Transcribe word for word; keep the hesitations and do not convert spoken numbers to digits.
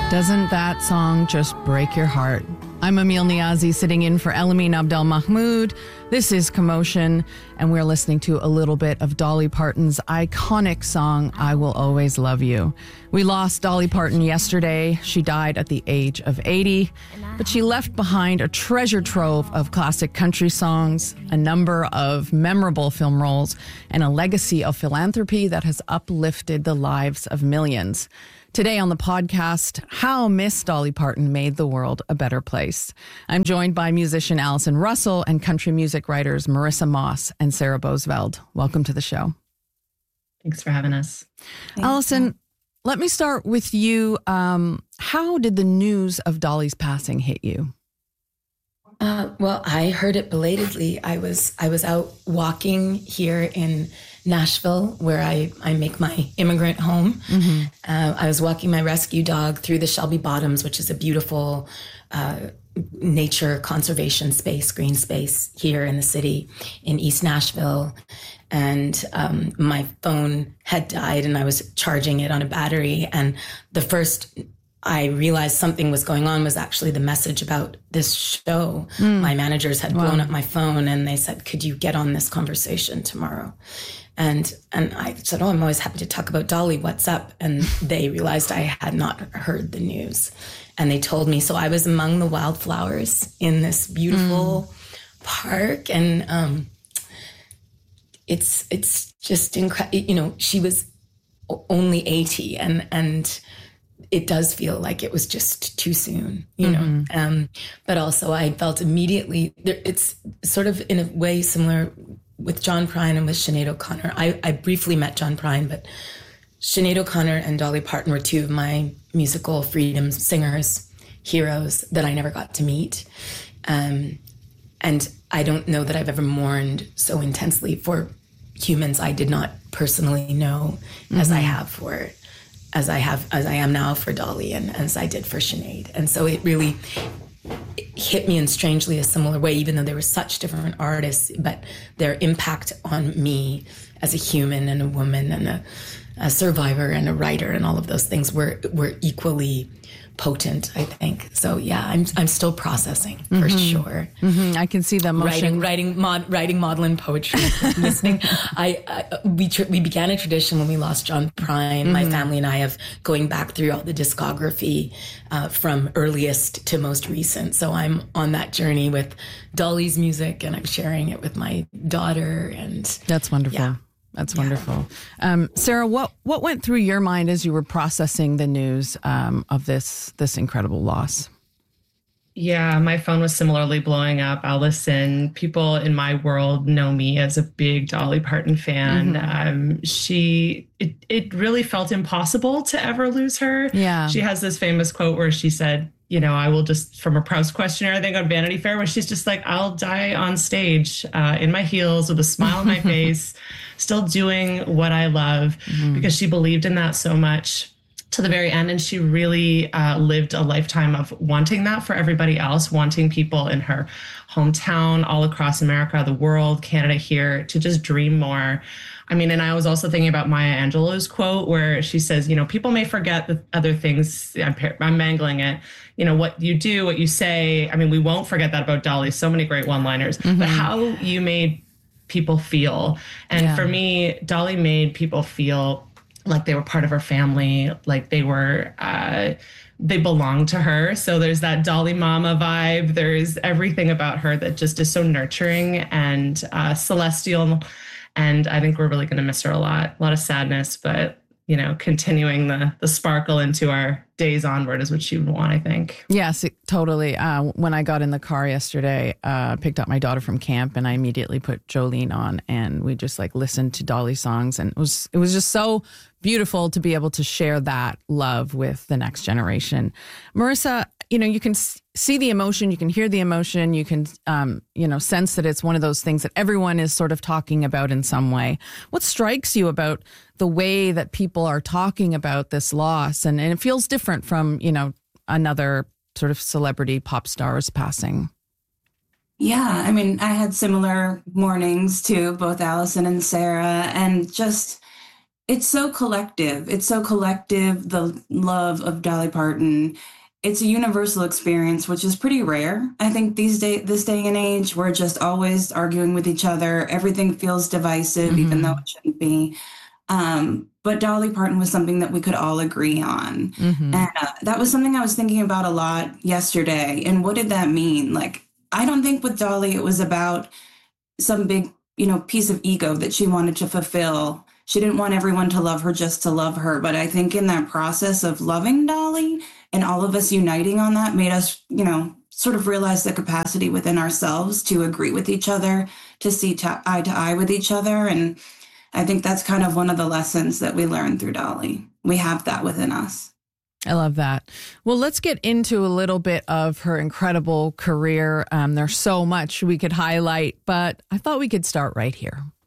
Doesn't that song just break your heart? I'm Emil Niazi, sitting in for Elamine Abdel Mahmoud. This is Commotion, and we're listening to a little bit of Dolly Parton's iconic song, I Will Always Love You. We lost Dolly Parton yesterday. She died at the age of eighty, but she left behind a treasure trove of classic country songs, a number of memorable film roles, and a legacy of philanthropy that has uplifted the lives of millions. Today on the podcast, how Miss Dolly Parton made the world a better place. I'm joined by musician Allison Russell and country music writers Marissa Moss and Sarah Bosveld. Welcome to the show. Thanks for having us. Thanks. Allison, let me start with you. Um, how did the news of Dolly's passing hit you? Uh, well, I heard it belatedly. I was I was out walking here in Nashville, where I, I make my immigrant home. Mm-hmm. Uh, I was walking my rescue dog through the Shelby Bottoms, which is a beautiful uh, nature conservation space, green space here in the city in East Nashville. And um, my phone had died and I was charging it on a battery. And the first I realized something was going on was actually the message about this show. Mm. My managers had wow. blown up my phone and they said, could you get on this conversation tomorrow? And and I said, oh, I'm always happy to talk about Dolly. What's up? And they realized I had not heard the news. And they told me, so I was among the wildflowers in this beautiful mm. park. And um, it's it's just incredible. You know, she was only eighty and and it does feel like it was just too soon, you mm-hmm. know. Um, but also I felt immediately, it's sort of in a way similar with John Prine and with Sinead O'Connor. I, I briefly met John Prine, but Sinead O'Connor and Dolly Parton were two of my musical freedom singers, heroes that I never got to meet. Um, and I don't know that I've ever mourned so intensely for humans I did not personally know mm-hmm. as I have for as I have, as I am now for Dolly and as I did for Sinead. And so it really it hit me in strangely a similar way, even though they were such different artists, but their impact on me as a human and a woman and a, a survivor and a writer and all of those things were, were equally potent, I think. So yeah, I'm I'm still processing for mm-hmm. sure. Mm-hmm. I can see the emotion. Writing, writing, mod, writing, maudlin poetry, listening. I, I we tr- we began a tradition when we lost John Prine. Mm-hmm. My family and I have going back through all the discography uh, from earliest to most recent. So I'm on that journey with Dolly's music, and I'm sharing it with my daughter. And that's wonderful. Yeah. That's wonderful. Yeah. Um, Sarah, what, what went through your mind as you were processing the news um, of this this incredible loss? Yeah, my phone was similarly blowing up. Allison, people in my world know me as a big Dolly Parton fan. Mm-hmm. Um, she, it, it really felt impossible to ever lose her. Yeah. She has this famous quote where she said, you know, I will just, from a Proust questionnaire, I think on Vanity Fair, where she's just like, I'll die on stage uh, in my heels with a smile on my face, still doing what I love, mm-hmm. because she believed in that so much to the very end. And she really uh, lived a lifetime of wanting that for everybody else, wanting people in her hometown, all across America, the world, Canada here, to just dream more. I mean, and I was also thinking about Maya Angelou's quote where she says, you know, people may forget the other things. I'm, I'm mangling it. You know, what you do, what you say. I mean, we won't forget that about Dolly. So many great one-liners, mm-hmm. but how you made people feel. And yeah. for me, Dolly made people feel like they were part of her family, like they were, uh, they belonged to her. So there's that Dolly Mama vibe. There's everything about her that just is so nurturing and uh, celestial. And I think we're really going to miss her a lot, a lot of sadness, but, you know, continuing the the sparkle into our days onward is what she would want, I think. Yes, it, totally. Uh, when I got in the car yesterday, uh, picked up my daughter from camp and I immediately put Jolene on and we just like listened to Dolly songs. And it was, it was just so beautiful to be able to share that love with the next generation. Marissa, you know, you can see the emotion, you can hear the emotion, you can, um, you know, sense that it's one of those things that everyone is sort of talking about in some way. What strikes you about the way that people are talking about this loss? And, and it feels different from, you know, another sort of celebrity pop star's passing. Yeah, I mean, I had similar mornings to both Allison and Sarah, and just it's so collective. It's so collective, the love of Dolly Parton. It's a universal experience, which is pretty rare. I think these day, this day and age, we're just always arguing with each other. Everything feels divisive, mm-hmm. even though it shouldn't be. Um, but Dolly Parton was something that we could all agree on. Mm-hmm. And uh, that was something I was thinking about a lot yesterday. And what did that mean? Like, I don't think with Dolly, it was about some big, you know, piece of ego that she wanted to fulfill. She didn't want everyone to love her just to love her. But I think in that process of loving Dolly and all of us uniting on that made us, you know, sort of realize the capacity within ourselves to agree with each other, to see t- eye to eye with each other. And I think that's kind of one of the lessons that we learned through Dolly. We have that within us. I love that. Well, let's get into a little bit of her incredible career. Um, there's so much we could highlight, but I thought we could start right here.